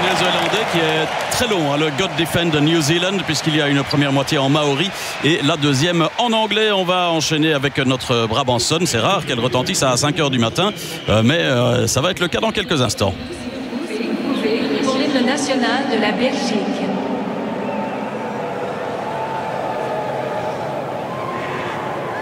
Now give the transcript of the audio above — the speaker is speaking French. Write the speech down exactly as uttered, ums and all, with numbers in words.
néo-zélandais qui est très long, hein, le God Defend New Zealand, puisqu'il y a une première moitié en maori et la deuxième en anglais. On va enchaîner avec notre Brabançonne. C'est rare qu'elle retentisse à cinq heures du matin, euh, mais euh, ça va être le cas dans quelques instants. Pour l'hymne national de la Belgique.